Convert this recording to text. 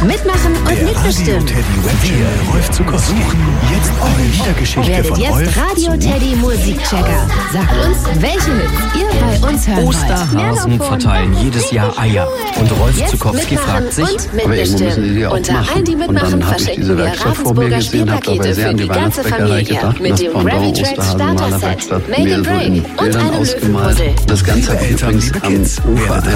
Mitmachen und mitbestimmen. Wir, Rolf Zukowski, jetzt eure Liedergeschichte Werdet von jetzt Rolf Radio Teddy Musikchecker. Sagt uns, welche Hits ihr bei uns hören wollt. Osterhasen verteilen jedes Jahr Eier. Und Rolf Jetzt Zukowski mitmachen fragt sich, und aber irgendwo müssen die auch Unter machen. all die Und mitmachen dann habe ich verschenken diese wir Werkstatt vor mir Ravensburger gesehen, habe dabei Spielpakete sehr für an die die ganze Weihnachtsbäckerei Familie gedacht. mit dem Pendant Rabbit Track Osterhasen Starter Set, Malerwerkstatt Make mir a so in Break und Bildern einem ausgemalt. Löwenpuzzle. Das Ganze Liebe Eltern, übrigens liebe am Kids, Ufer